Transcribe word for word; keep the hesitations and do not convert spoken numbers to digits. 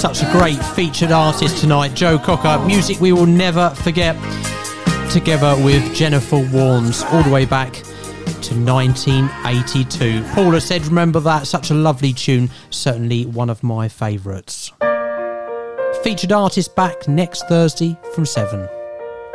such a great featured artist tonight, Joe Cocker. Music we will never forget, together with Jennifer Warnes, all the way back to nineteen eighty-two. Paula said, remember that, such a lovely tune, certainly one of my favourites. Featured artist back next Thursday from seven.